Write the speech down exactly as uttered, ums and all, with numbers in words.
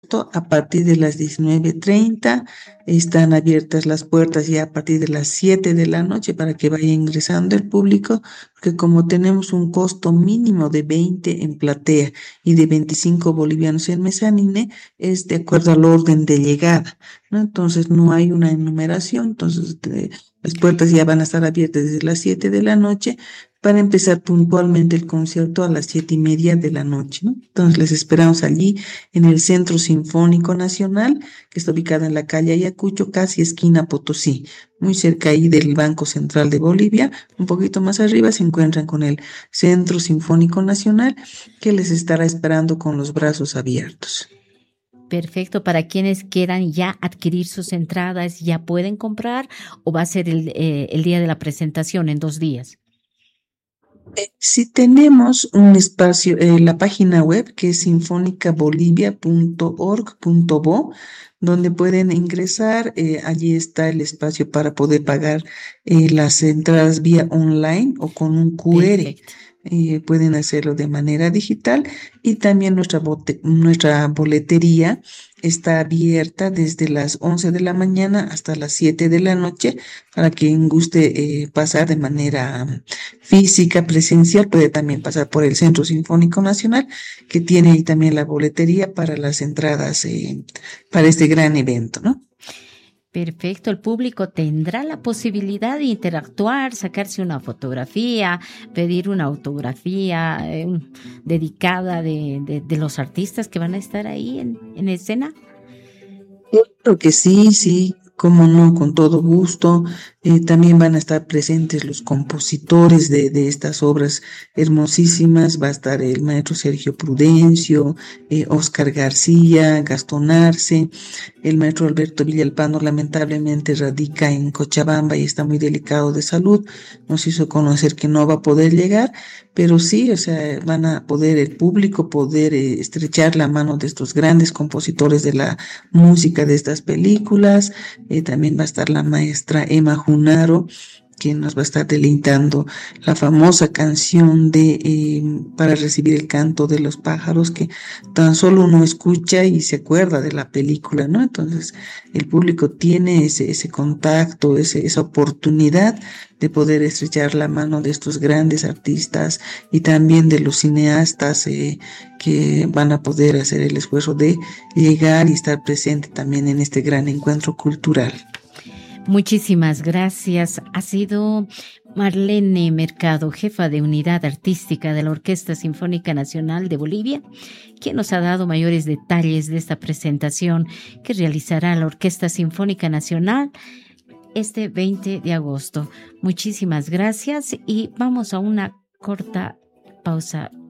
A partir de las diecinueve treinta están abiertas las puertas ya a partir de las siete de la noche para que vaya ingresando el público, porque como tenemos un costo mínimo de veinte en platea y de veinticinco bolivianos en mezanine, es de acuerdo al orden de llegada, ¿no? Entonces no hay una enumeración, entonces de- las puertas ya van a estar abiertas desde las siete de la noche para empezar puntualmente el concierto a las siete y media de la noche, ¿no? Entonces les esperamos allí en el Centro Sinfónico Nacional, que está ubicado en la calle Ayacucho, casi esquina Potosí, muy cerca ahí del Banco Central de Bolivia. Un poquito más arriba se encuentran con el Centro Sinfónico Nacional, que les estará esperando con los brazos abiertos. Perfecto, para quienes quieran ya adquirir sus entradas, ¿ya pueden comprar o va a ser el, eh, el día de la presentación en dos días? Si tenemos un espacio, eh, la página web que es sinfónica bolivia punto org punto bo, donde pueden ingresar, eh, allí está el espacio para poder pagar eh, las entradas vía online o con un Q R. Perfecto. Eh, pueden hacerlo de manera digital y también nuestra, bote- nuestra boletería está abierta desde las once de la mañana hasta las siete de la noche para quien guste eh, pasar de manera física, presencial, puede también pasar por el Centro Sinfónico Nacional, que tiene ahí también la boletería para las entradas eh, para este gran evento, ¿no? Perfecto, el público tendrá la posibilidad de interactuar, sacarse una fotografía, pedir una autografía eh, dedicada de, de, de los artistas que van a estar ahí en, en escena. Creo que sí, sí, cómo no, con todo gusto. Eh, también van a estar presentes los compositores de, de estas obras hermosísimas. Va a estar el maestro Sergio Prudencio, eh, Oscar García, Gastón Arce. El maestro Alberto Villalpando lamentablemente radica en Cochabamba y está muy delicado de salud. Nos hizo conocer que no va a poder llegar, pero sí, o sea, van a poder el público poder eh, estrechar la mano de estos grandes compositores de la música de estas películas. Eh, también va a estar la maestra Emma Junaro, quien nos va a estar deleitando la famosa canción de eh, Para recibir el canto de los pájaros, que tan solo uno escucha y se acuerda de la película, ¿no? Entonces, el público tiene ese, ese contacto, ese, esa oportunidad de poder estrechar la mano de estos grandes artistas y también de los cineastas eh, que van a poder hacer el esfuerzo de llegar y estar presente también en este gran encuentro cultural. Muchísimas gracias. Ha sido Marlene Mercado, jefa de unidad artística de la Orquesta Sinfónica Nacional de Bolivia, quien nos ha dado mayores detalles de esta presentación que realizará la Orquesta Sinfónica Nacional este veinte de agosto. Muchísimas gracias y vamos a una corta pausa